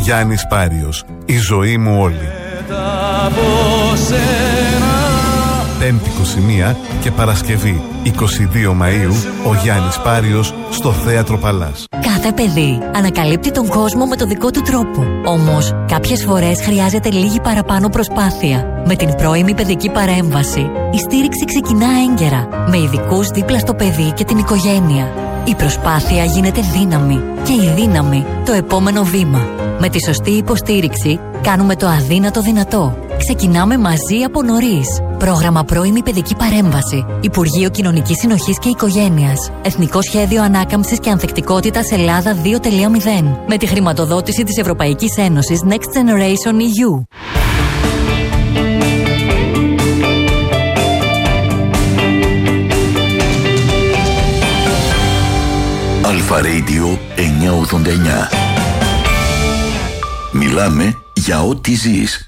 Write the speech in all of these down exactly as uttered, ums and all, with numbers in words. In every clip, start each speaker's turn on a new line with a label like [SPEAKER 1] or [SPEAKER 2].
[SPEAKER 1] Γιάννης Πάριος, η ζωή μου όλη. Πέμπτη είκοσι μία και Παρασκευή είκοσι δύο Μαΐου, ο Γιάννης Πάριος στο Θέατρο Παλάς.
[SPEAKER 2] Κάθε παιδί ανακαλύπτει τον κόσμο με το δικό του τρόπο. Όμως, κάποιες φορές χρειάζεται λίγη παραπάνω προσπάθεια. Με την πρώιμη παιδική παρέμβαση, η στήριξη ξεκινά έγκαιρα, με ειδικούς δίπλα στο παιδί και την οικογένεια. Η προσπάθεια γίνεται δύναμη και η δύναμη το επόμενο βήμα. Με τη σωστή υποστήριξη κάνουμε το αδύνατο δυνατό. Ξεκινάμε μαζί από νωρίς. Πρόγραμμα πρώιμη παιδική παρέμβαση. Υπουργείο Κοινωνικής Συνοχής και Οικογένειας. Εθνικό Σχέδιο Ανάκαμψης και Ανθεκτικότητας Ελλάδα δύο κόμμα μηδέν. Με τη χρηματοδότηση της Ευρωπαϊκής Ένωσης Next Generation ι γιου.
[SPEAKER 3] Αλφα Radio εννιακόσια ογδόντα εννιά. Μιλάμε για ό,τι ζεις.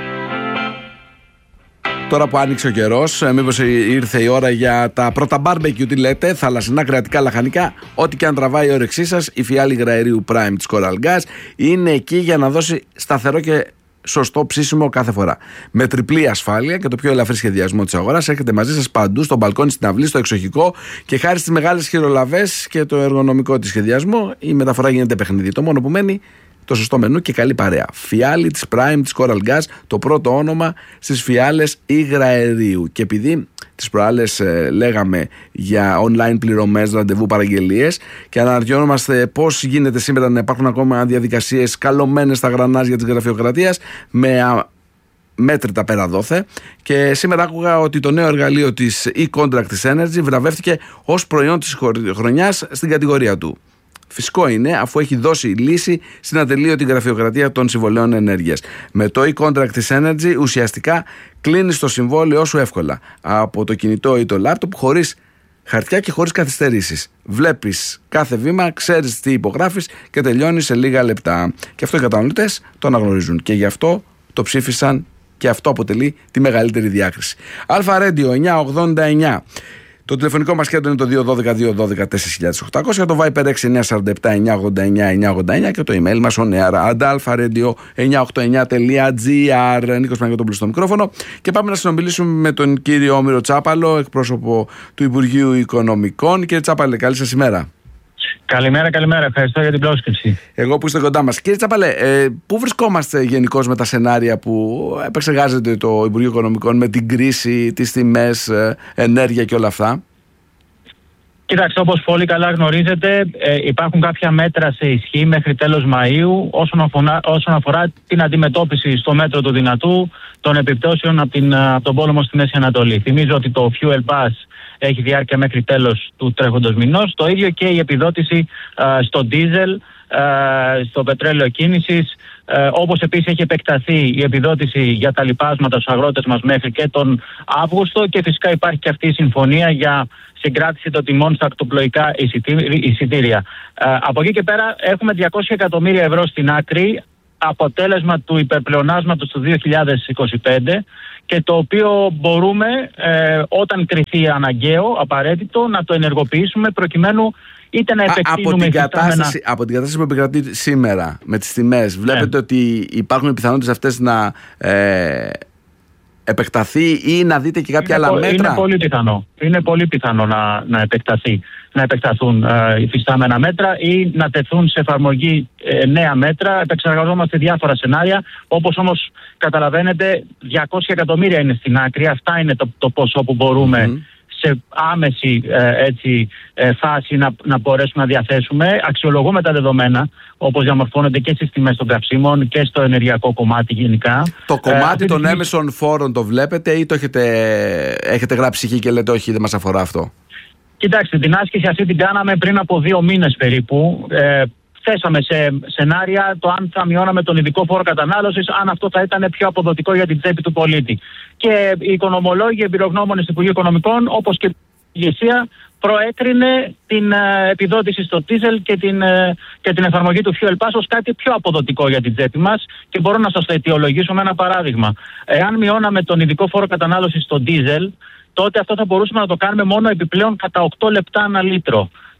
[SPEAKER 4] Τώρα που άνοιξε ο καιρός, μήπως ήρθε η ώρα για τα πρώτα μπάρμπεκιου, τι λέτε, θαλασσινά, κρεατικά, λαχανικά, ό,τι και αν τραβάει η όρεξή σας, η φιάλη υγραερίου Prime της Coral Gas είναι εκεί για να δώσει σταθερό και σωστό ψήσιμο κάθε φορά. Με τριπλή ασφάλεια και το πιο ελαφρύ σχεδιασμό της αγοράς, έρχεται μαζί σας παντού, στο μπαλκόνι, στην αυλή, στο εξοχικό, και χάρη στις μεγάλες χειρολαβές και το εργονομικό της σχεδιασμό, η μεταφορά γίνεται παιχνίδι. Το μόνο που μένει, το σωστό μενού και καλή παρέα. Φιάλη της Prime της Coral Gas, το πρώτο όνομα στις φιάλες υγραερίου. Και επειδή τις προάλλες ε, λέγαμε για online πληρωμές, ραντεβού, παραγγελίες, και αναρωτιόμαστε πώς γίνεται σήμερα να υπάρχουν ακόμα διαδικασίες καλωμένες στα γρανάζια της γραφειοκρατίας με α, μέτρητα πέρα δόθε. Και σήμερα άκουγα ότι το νέο εργαλείο της e-contract της Energy βραβεύτηκε ως προϊόν της χρονιάς στην κατηγορία του. Φυσικό είναι, αφού έχει δώσει λύση στην ατελείωτη γραφειοκρατία των συμβολέων ενέργειας. Με το e-contract της Energy ουσιαστικά κλείνεις το συμβόλαιό σου εύκολα από το κινητό ή το λάπτοπ, χωρίς χαρτιά και χωρίς καθυστερήσεις. Βλέπεις κάθε βήμα, ξέρεις τι υπογράφεις και τελειώνει σε λίγα λεπτά. Και αυτό οι καταναλωτές το αναγνωρίζουν και γι' αυτό το ψήφισαν και αυτό αποτελεί τη μεγαλύτερη διάκριση. Αλφα Radio εννιακόσια ογδόντα εννιά. Το τηλεφωνικό μας κέντρο είναι το δύο ένα δύο δύο ένα δύο τέσσερα οκτώ μηδέν μηδέν, το Viber έξι εννιά τέσσερα επτά εννιά ογδόντα εννιά εννιά ογδόντα εννιά και το email μας on air at alfaradio εννιακόσια ογδόντα εννιά τελεία τζι άρ. Νίκος Παναγιώτοπουλος στο μικρόφωνο και πάμε να συνομιλήσουμε με τον κύριο Όμηρο Τσάπαλο, εκπρόσωπο του Υπουργείου Οικονομικών. Κύριε Τσάπαλε, καλή σας ημέρα.
[SPEAKER 5] Καλημέρα, καλημέρα. Ευχαριστώ για την πρόσκληση.
[SPEAKER 4] Εγώ που είστε κοντά μας. Κύριε Τσάπαλε, ε, πού βρισκόμαστε γενικώς με τα σενάρια που επεξεργάζεται το Υπουργείο Οικονομικών με την κρίση, τις τιμές, ε, ενέργεια και όλα αυτά?
[SPEAKER 5] Κοιτάξτε, όπως πολύ καλά γνωρίζετε, ε, υπάρχουν κάποια μέτρα σε ισχύ μέχρι τέλος Μαΐου όσον αφορά, όσον αφορά την αντιμετώπιση στο μέτρο του δυνατού των επιπτώσεων από, την, από τον πόλεμο στη Μέση Ανατολή. Θυμίζω ότι το Fuel Pass έχει διάρκεια μέχρι τέλος του τρέχοντος μηνός. Το ίδιο και η επιδότηση α, στο ντίζελ, α, στο πετρέλαιο κίνησης, α, όπως επίσης έχει επεκταθεί η επιδότηση για τα λιπάσματα στους αγρότες μας μέχρι και τον Αύγουστο, και φυσικά υπάρχει και αυτή η συμφωνία για συγκράτηση των τιμών στα ακτοπλοϊκά εισιτήρια. Α, από εκεί και πέρα έχουμε διακόσια εκατομμύρια ευρώ στην άκρη, αποτέλεσμα του υπερπλεονάσματος του δύο χιλιάδες είκοσι πέντε, και το οποίο μπορούμε ε, όταν κριθεί αναγκαίο, απαραίτητο, να το ενεργοποιήσουμε προκειμένου είτε να επεκτείνουμε...
[SPEAKER 4] Από την, κατάσταση, από την κατάσταση που επικρατεί σήμερα με τις τιμές, βλέπετε ναι. ότι υπάρχουν πιθανότητες αυτές να ε, επεκταθεί ή να δείτε και κάποια είναι άλλα μέτρα?
[SPEAKER 5] Είναι πολύ πιθανό. Είναι πολύ πιθανό να, να, επεκταθεί, να επεκταθούν ε, υφιστάμενα μέτρα ή να τεθούν σε εφαρμογή ε, νέα μέτρα. Επεξεργαζόμαστε διάφορα σενάρια. Όπως όμως καταλαβαίνετε, διακόσια εκατομμύρια είναι στην άκρη. Αυτά είναι το, το ποσό που μπορούμε mm. σε άμεση ε, έτσι, ε, φάση να, να μπορέσουμε να διαθέσουμε. Αξιολογούμε τα δεδομένα, όπως διαμορφώνονται και στις τιμές των καυσίμων και στο ενεργειακό κομμάτι γενικά.
[SPEAKER 4] Το κομμάτι ε, των
[SPEAKER 5] τη...
[SPEAKER 4] έμεσων φόρων το βλέπετε ή το έχετε, έχετε γράψει εκεί και λέτε όχι, δεν μας αφορά αυτό?
[SPEAKER 5] Κοιτάξτε, την άσκηση αυτή την κάναμε πριν από δύο μήνες περίπου. Ε, θέσαμε σε σενάρια το αν θα μειώναμε τον ειδικό φόρο κατανάλωσης, αν αυτό θα ήταν πιο αποδοτικό για την τσέπη του πολίτη. Και οι οικονομολόγοι, οι εμπειρογνώμονες του Υπουργείου Οικονομικών, όπως και η ηγεσία, προέκρινε την ε, επιδότηση στο ντίζελ και την, ε, και την εφαρμογή του Fuel Pass ως κάτι πιο αποδοτικό για την τσέπη μας, και μπορώ να σας το αιτιολογήσω με ένα παράδειγμα. Εάν μειώναμε τον ειδικό φόρο κατανάλωσης στο ντίζελ, τότε αυτό θα μπορούσαμε να το κάνουμε μόνο επιπλέον κατά οκτώ λεπτά ανά λίτρο.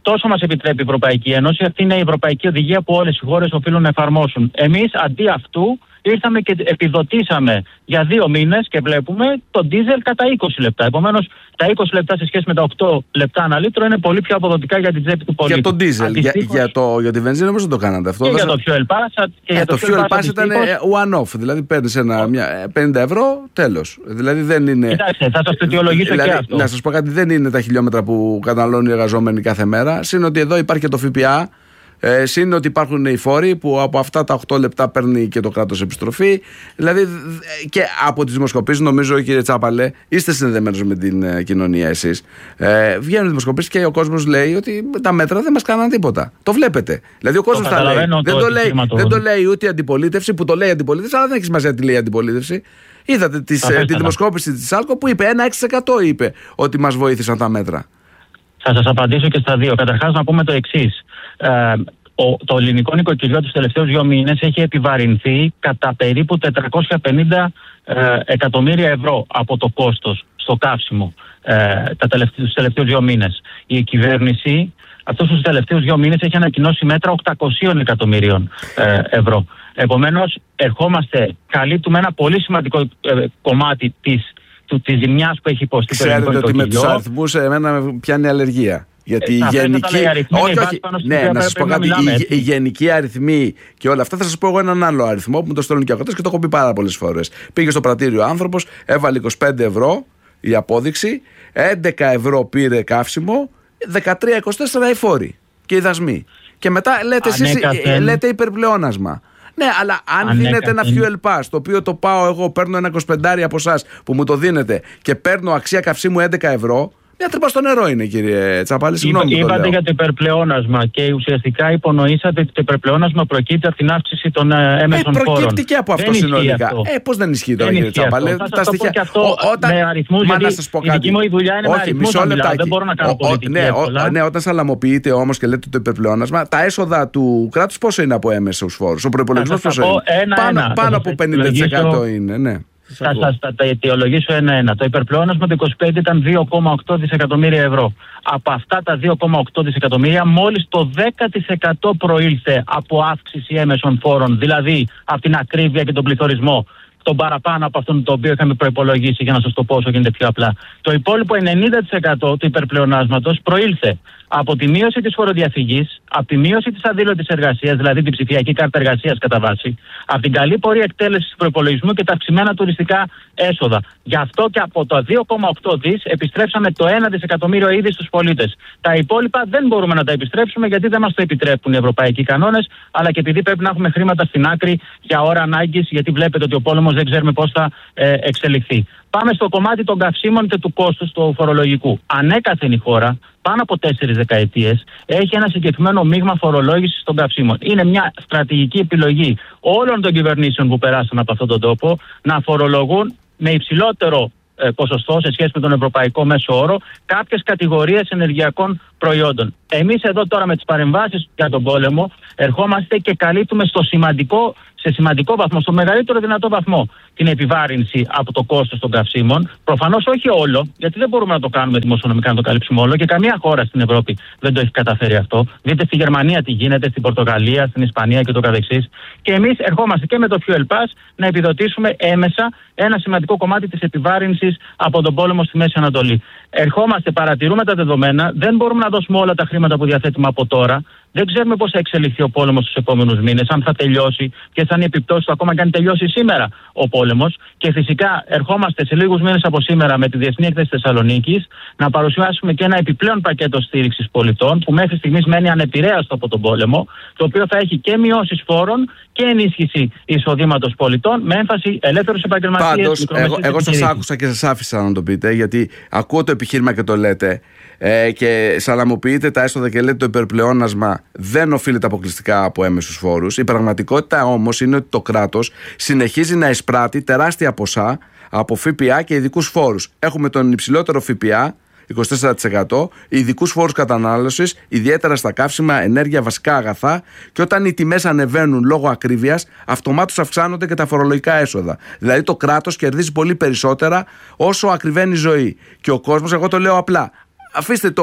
[SPEAKER 5] Τόσο μας επιτρέπει η Ευρωπαϊκή Ένωση, αυτή είναι η Ευρωπαϊκή Οδηγία που όλες οι χώρες οφείλουν να εφαρμόσουν. Εμείς αντί αυτού ήρθαμε και επιδοτήσαμε για δύο μήνες και βλέπουμε το ντίζελ κατά είκοσι λεπτά. Επομένως, τα είκοσι λεπτά σε σχέση με τα οκτώ λεπτά ανά λίτρο είναι πολύ πιο αποδοτικά για την τσέπη του πολίτη.
[SPEAKER 4] Για το ντίζελ, για, για, το, για τη βενζίνη όμως δεν το κάνατε αυτό.
[SPEAKER 5] Και
[SPEAKER 4] δεν
[SPEAKER 5] για το fuel pass. Και
[SPEAKER 4] ε,
[SPEAKER 5] για
[SPEAKER 4] το, το fuel pass ήταν one-off, δηλαδή παίρνεις ένα, μια, πενήντα ευρώ, τέλος. Δηλαδή δεν είναι...
[SPEAKER 5] Κοιτάξτε, θα σας το αιτιολογήσω δηλαδή, και αυτό.
[SPEAKER 4] Να σας πω κάτι, δεν είναι τα χιλιόμετρα που καταναλώνουν οι εργαζόμενοι κάθε μέρα. Συν ότι εδώ υπάρχει και το ΦΠΑ. Ε, συν ότι υπάρχουν οι φόροι που από αυτά τα οκτώ λεπτά παίρνει και το κράτος επιστροφή. Δηλαδή και από τις δημοσκοπήσεις, νομίζω, κύριε Τσάπαλε, είστε συνδεδεμένος με την ε, κοινωνία εσείς. Ε, βγαίνουν δημοσκοπήσεις και ο κόσμος λέει ότι τα μέτρα δεν μας κάναν τίποτα. Το βλέπετε. Δηλαδή ο κόσμος τα λέει. Δεν το, το λέει, δεν το λέει ούτε η αντιπολίτευση, που το λέει η αντιπολίτευση, αλλά δεν έχει σημασία τι λέει η αντιπολίτευση. Είδατε τις, ε, τη δημοσκόπηση της ΣΑΛΚΟ που είπε ένα έξι τοις εκατό είπε ότι μας βοήθησαν τα μέτρα.
[SPEAKER 5] Θα σας απαντήσω και στα δύο. Καταρχάς να πούμε το εξής. Ε, ο, το ελληνικό νοικοκυριό τους τελευταίους δύο μήνες έχει επιβαρυνθεί κατά περίπου τετρακόσια πενήντα ε, εκατομμύρια ευρώ από το κόστος στο καύσιμο ε, τα τελευταί, τους τελευταίους δύο μήνες. Η κυβέρνηση αυτούς τους τελευταίους δύο μήνες έχει ανακοινώσει μέτρα οκτακόσια εκατομμυρίων ε, ευρώ. Επομένως, ερχόμαστε, καλύπτουμε ένα πολύ σημαντικό ε, κομμάτι της της ζημιάς που έχει υποστεί το ελληνικό νοικοκυριό.
[SPEAKER 4] Ξέρετε ότι με τους αριθμούς εμένα με πιάνει αλλεργία. Γιατί
[SPEAKER 5] ε,
[SPEAKER 4] η γενική.
[SPEAKER 5] Όχι, όχι.
[SPEAKER 4] Ναι, να σας πω κάτι. Οι γενικοί αριθμοί και όλα αυτά θα σας πω εγώ έναν άλλο αριθμό που μου το στέλνουν και ο ακροτές και το έχω πει πάρα πολλές φορές. Πήγε στο πρατήριο ο άνθρωπος, έβαλε είκοσι πέντε ευρώ η απόδειξη, έντεκα ευρώ πήρε καύσιμο, δεκατρία είκοσι τέσσερα οι φόροι και οι δασμοί. Και μετά λέτε εσείς, λέτε υπερπλεόνασμα. Ναι, αλλά αν Ανέκα, δίνετε ένα fuel pass, το οποίο το πάω εγώ, παίρνω ένα είκοσι πέντε από εσάς που μου το δίνετε και παίρνω αξία καυσίμου έντεκα ευρώ, μια τρύπα στο νερό είναι, κύριε Τσαπάλη. Συγγνώμη.
[SPEAKER 5] Είπα, είπατε για το υπερπλεόνασμα και ουσιαστικά υπονοήσατε ότι το υπερπλεόνασμα προκύπτει από την αύξηση των έμεσων
[SPEAKER 4] ε,
[SPEAKER 5] φόρων.
[SPEAKER 4] Προκύπτει και από αυτό
[SPEAKER 5] δεν
[SPEAKER 4] συνολικά. Ε, πώς δεν ισχύει τώρα, κύριε Τσαπάλη.
[SPEAKER 5] Θα σας το πω και αυτό όταν... με αριθμούς, γιατί η δική μου η δουλειά είναι. Όχι, με αριθμούς να μιλάω, δεν μπορώ να κάνω πολιτική.
[SPEAKER 4] Ναι, ο, ναι, όταν σαλαμοποιείτε όμως και λέτε το υπερπλεόνασμα, τα έσοδα του κράτους πόσο είναι από έμεσους φόρους? Ο προϋπολογισμός πόσο είναι? Πάνω από πενήντα τοις εκατό είναι, ναι.
[SPEAKER 5] Θα σας τα, τα αιτιολογήσω ένα-ένα. Το υπερπλεόνασμα του είκοσι πέντε ήταν δύο κόμμα οκτώ δισεκατομμύρια ευρώ. Από αυτά τα δύο κόμμα οκτώ δισεκατομμύρια, μόλις το δέκα τοις εκατό προήλθε από αύξηση έμεσων φόρων, δηλαδή από την ακρίβεια και τον πληθωρισμό, τον παραπάνω από αυτόν το οποίο είχαμε προϋπολογίσει, για να σας το πω όσο γίνεται πιο απλά. Το υπόλοιπο ενενήντα τοις εκατό του υπερπλεονάσματος προήλθε από τη μείωση της φοροδιαφυγής, από τη μείωση της αδήλωτης εργασίας, δηλαδή την ψηφιακή κάρτα εργασίας κατά βάση, από την καλή πορεία εκτέλεσης του προϋπολογισμού και τα αυξημένα τουριστικά έσοδα. Γι' αυτό και από το δύο κόμμα οκτώ δις επιστρέψαμε το ένα δισεκατομμύριο ήδη στους πολίτες. Τα υπόλοιπα δεν μπορούμε να τα επιστρέψουμε γιατί δεν μας το επιτρέπουν οι ευρωπαϊκοί κανόνες, αλλά και επειδή πρέπει να έχουμε χρήματα στην άκρη για ώρα ανάγκης, γιατί βλέπετε ότι ο πόλεμος δεν ξέρουμε πώς θα ε, εξελιχθεί. Πάμε στο κομμάτι των καυσίμων και του κόστους του φορολογικού. Ανέκαθεν η χώρα, πάνω από τέσσερις δεκαετίες, έχει ένα συγκεκριμένο μείγμα φορολόγησης των καυσίμων. Είναι μια στρατηγική επιλογή όλων των κυβερνήσεων που περάσαν από αυτόν τον τόπο να φορολογούν με υψηλότερο ε, ποσοστό σε σχέση με τον ευρωπαϊκό μέσο όρο κάποιες κατηγορίες ενεργειακών προϊόντων. Εμείς εδώ τώρα με τις παρεμβάσεις για τον πόλεμο ερχόμαστε και καλύπτουμε στο σημαντικό, σε σημαντικό βαθμό, στο μεγαλύτερο δυνατό βαθμό, την επιβάρυνση από το κόστος των καυσίμων. Προφανώς όχι όλο, γιατί δεν μπορούμε να το κάνουμε δημοσιονομικά να το καλύψουμε όλο και καμία χώρα στην Ευρώπη δεν το έχει καταφέρει αυτό. Δείτε στη Γερμανία τι γίνεται, στην Πορτογαλία, στην Ισπανία και το καθεξής. Και εμείς ερχόμαστε και με το Fuel Pass να επιδοτήσουμε έμεσα ένα σημαντικό κομμάτι της επιβάρυνσης από τον πόλεμο στη Μέση Ανατολή. Ερχόμαστε, παρατηρούμε τα δεδομένα, δεν μπορούμε να δώσουμε όλα τα χρήματα που διαθέτουμε από τώρα. Δεν ξέρουμε πώς θα εξελιχθεί ο πόλεμος στους επόμενους μήνες, αν θα τελειώσει, ποιες θα είναι οι επιπτώσεις του, ακόμα και αν τελειώσει σήμερα ο πόλεμος. Και φυσικά ερχόμαστε σε λίγους μήνες από σήμερα με τη Διεθνή Έκθεση Θεσσαλονίκης να παρουσιάσουμε και ένα επιπλέον πακέτο στήριξης πολιτών που μέχρι στιγμής μένει ανεπηρέαστο από τον πόλεμο, το οποίο θα έχει και μειώσεις φόρων και ενίσχυση εισοδήματος πολιτών με έμφαση ελεύθερους επαγγελματίες.
[SPEAKER 4] Πάντως, εγώ, εγώ σας άκουσα και σας άφησα να το πείτε, γιατί ακούω το επιχείρημα και το λέτε. Ε, και σαλαμοποιείτε τα έσοδα και λέτε το υπερπλεόνασμα δεν οφείλεται αποκλειστικά από έμεσους φόρους. Η πραγματικότητα όμως είναι ότι το κράτος συνεχίζει να εισπράττει τεράστια ποσά από ΦΠΑ και ειδικούς φόρους. Έχουμε τον υψηλότερο ΦΠΑ, είκοσι τέσσερα τοις εκατό, ειδικούς φόρους κατανάλωσης, ιδιαίτερα στα καύσιμα, ενέργεια, βασικά αγαθά, και όταν οι τιμές ανεβαίνουν λόγω ακρίβειας, αυτομάτως αυξάνονται και τα φορολογικά έσοδα. Δηλαδή το κράτος κερδίζει πολύ περισσότερα όσο ακριβένει η ζωή. Και ο κόσμος, εγώ το λέω απλά, αφήστε το,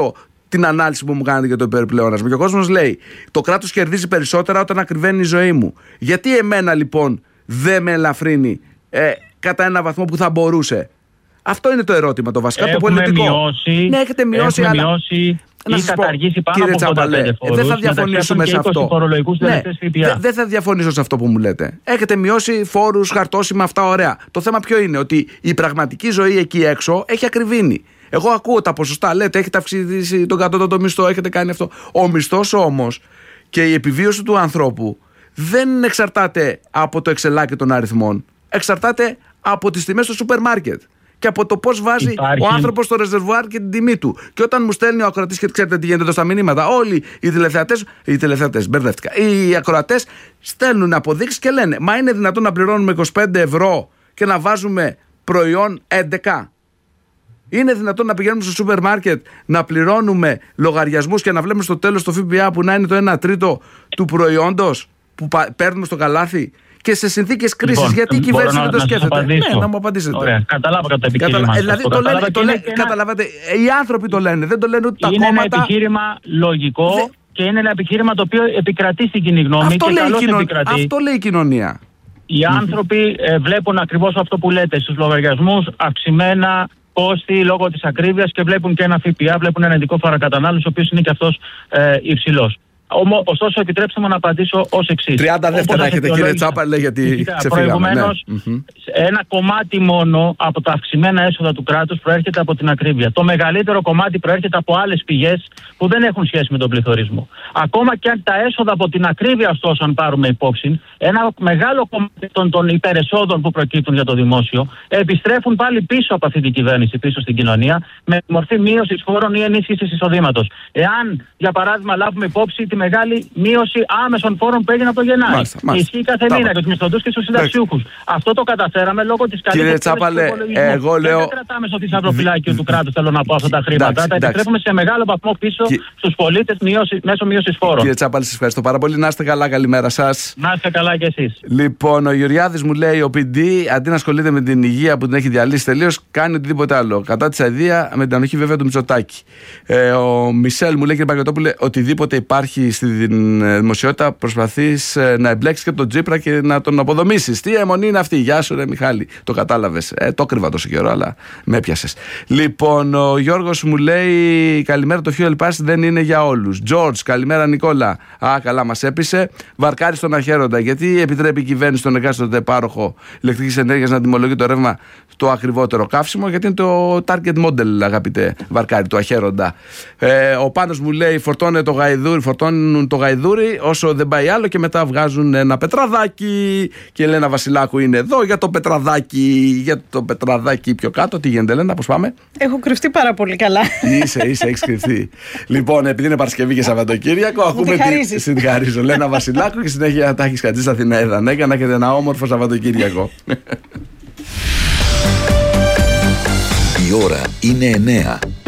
[SPEAKER 4] την ανάλυση που μου κάνετε για το υπερπλεόνασμα. Και ο κόσμος λέει: το κράτος κερδίζει περισσότερα όταν ακριβένει η ζωή μου. Γιατί εμένα λοιπόν δεν με ελαφρύνει ε, κατά ένα βαθμό που θα μπορούσε? Αυτό είναι το ερώτημα, το βασικά,
[SPEAKER 5] έχουμε
[SPEAKER 4] το πολιτικό.
[SPEAKER 5] Μειώσει,
[SPEAKER 4] ναι, έχετε μειώσει,
[SPEAKER 5] έχουμε
[SPEAKER 4] αλλά...
[SPEAKER 5] μειώσει
[SPEAKER 4] να
[SPEAKER 5] ή καταργήσει πάνω από ογδόντα πέντε φόρους.
[SPEAKER 4] Δεν θα διαφωνήσουμε σε αυτό.
[SPEAKER 5] Ναι,
[SPEAKER 4] δεν δε θα διαφωνήσω σε αυτό που μου λέτε. Έχετε μειώσει φόρους, χαρτόσημα, αυτά ωραία. Το θέμα ποιο είναι? Ότι η πραγματική ζωή εκεί έξω έχει ακριβήνει. Εγώ ακούω τα ποσοστά, λέτε έχετε αυξήσει τον κατώτατο μισθό, έχετε κάνει αυτό. Ο μισθός όμως και η επιβίωση του ανθρώπου δεν εξαρτάται από το εξελάκι των αριθμών. Εξαρτάται από τις τιμές στο σούπερ μάρκετ και από το πώς βάζει Υπάρχει... ο άνθρωπος στο ρεζερβουάρ και την τιμή του. Και όταν μου στέλνει ο ακροατής, και ξέρετε τι γίνεται εδώ στα μηνύματα, όλοι οι τηλεθεατές, οι τηλεθεατές, μπερδεύτηκα, οι ακροατές στέλνουν αποδείξεις και λένε: μα είναι δυνατόν να πληρώνουμε είκοσι πέντε ευρώ και να βάζουμε προϊόν έντεκα? Είναι δυνατόν να πηγαίνουμε στο σούπερ μάρκετ να πληρώνουμε λογαριασμούς και να βλέπουμε στο τέλος το ΦΠΑ που να είναι το ένα τρίτο του προϊόντος που παίρνουμε στο καλάθι? Και σε συνθήκες κρίσης, λοιπόν, γιατί η κυβέρνηση
[SPEAKER 5] να,
[SPEAKER 4] δεν το
[SPEAKER 5] να
[SPEAKER 4] σκέφτεται? Ναι, να μου απαντήσετε.
[SPEAKER 5] Ωραία, κατάλαβα κατά επιχείρημα.
[SPEAKER 4] Καταλα... Δηλαδή, το λένε, το λένε,
[SPEAKER 5] ένα...
[SPEAKER 4] καταλαβαίνετε, οι άνθρωποι το λένε, δεν το λένε ούτε τα
[SPEAKER 5] είναι
[SPEAKER 4] κόμματα.
[SPEAKER 5] Είναι ένα επιχείρημα λογικό Δε... και είναι ένα επιχείρημα το οποίο επικρατεί στην κοινή γνώμη.
[SPEAKER 4] Αυτό,
[SPEAKER 5] και
[SPEAKER 4] λέει,
[SPEAKER 5] καλώς
[SPEAKER 4] κοινων...
[SPEAKER 5] επικρατεί.
[SPEAKER 4] αυτό λέει η κοινωνία.
[SPEAKER 5] Οι mm-hmm. άνθρωποι ε, βλέπουν ακριβώς αυτό που λέτε στους λογαριασμούς, αυξημένα κόστη λόγω της ακρίβειας, και βλέπουν και ένα ΦΠΑ, βλέπουν ένα ειδικό φοροκατανάλωση, ο οποίος είναι και αυτός ε, υψηλός. Όμως, ωστόσο, επιτρέψτε μου να απαντήσω ως εξής.
[SPEAKER 4] τριάντα δεύτερα έχετε, κύριε Τσάπαλε, γιατί ξεφύγαμε.
[SPEAKER 5] Προηγουμένως,
[SPEAKER 4] ναι. mm-hmm.
[SPEAKER 5] ένα κομμάτι μόνο από τα αυξημένα έσοδα του κράτους προέρχεται από την ακρίβεια. Το μεγαλύτερο κομμάτι προέρχεται από άλλες πηγές που δεν έχουν σχέση με τον πληθωρισμό. Ακόμα και αν τα έσοδα από την ακρίβεια, ωστόσο, αν πάρουμε υπόψη, ένα μεγάλο κομμάτι των, των υπερεσόδων που προκύπτουν για το δημόσιο επιστρέφουν πάλι πίσω από αυτή την κυβέρνηση, πίσω στην κοινωνία, με μορφή μείωσης φόρων ή ενίσχυσης εισοδήματος. Εάν, για παράδειγμα, λάβουμε υπόψη τη μεγάλη μείωση άμεσων φόρων που έγινε από το Γενάρη. Μάλιστα, μάλιστα. Ισχύει κάθε μήνα για τους μισθωτούς και στους συνταξιούχους. Αυτό το καταφέραμε λόγω της καλής
[SPEAKER 4] εξέλιξης του εγώ λέω...
[SPEAKER 5] Δεν κρατάμε στο θησαυροφυλάκιο του κράτους, θέλω να πω, αυτά τα χρήματα. Εντάξει, τα επιστρέφουμε σε μεγάλο βαθμό πίσω Κι... στους πολίτες μέσω μείωσης φόρων.
[SPEAKER 4] Κύριε Τσάπαλε, σας ευχαριστώ πάρα πολύ. Να είστε καλά, καλημέρα σας.
[SPEAKER 5] Να είστε καλά κι εσείς.
[SPEAKER 4] Λοιπόν, ο Γεωργιάδης μου λέει: ο πι ντι αντί να ασχολείται με την υγεία που την έχει διαλύσει τελείως, κάνει οτιδήποτε άλλο. Κατά της αηδία, με την ανοχή βέβαια του Μητσοτάκη. Ε, ο Μισελ μου λέει: κύριε Παγκοτόπουλε, οτιδήποτε υπάρχει στην δημοσιότητα προσπαθείς να εμπλέξεις και τον Τσίπρα και να τον αποδομήσεις. Τι αιμονή είναι αυτή? Γεια σου, ρε Μιχάλη. Το κατάλαβες. Ε, το κρύβα τόσο καιρό, αλλά με έπιασες. Λοιπόν, ο Γιώργος μου λέει: καλημέρα, το Fuel Pass δεν είναι για όλους. George, καλημέρα Νικόλα. Α, καλά, μας έπεισε. Βαρκάρι στον Αχέροντα. Γιατί επιτρέπει η κυβέρνηση στον εκάστοτε πάροχο ηλεκτρικής ενέργειας να τιμολογεί το ρεύμα το ακριβότερο καύσιμο? Γιατί είναι το target model, αγαπητέ Βαρκάρι, του Αχέροντα. Ε, ο Πάνος μου λέει: φορτώνε το γαϊδούρι, φορτώνουν το γαϊδούρι όσο δεν πάει άλλο και μετά βγάζουν ένα πετραδάκι. Και η Ελένα Βασιλάκου είναι εδώ για το πετραδάκι. Για το πετραδάκι πιο κάτω. Τι γίνεται, Ελένα, πώς πάμε?
[SPEAKER 6] Έχω κρυφτεί πάρα πολύ καλά.
[SPEAKER 4] Είσαι, είσαι, έχεις κρυφτεί. Λοιπόν, επειδή είναι Παρασκευή και Σαββατοκύριακο, ακούμε τη. Συγχαρίζω. Ελένα Βασιλάκου και συνέχεια τα έχεις κατζήσει στα Αθηναίδα. Ναι, για να έχετε ένα όμορφο Σαββατοκύριακο.
[SPEAKER 3] Η ώρα είναι εννέα.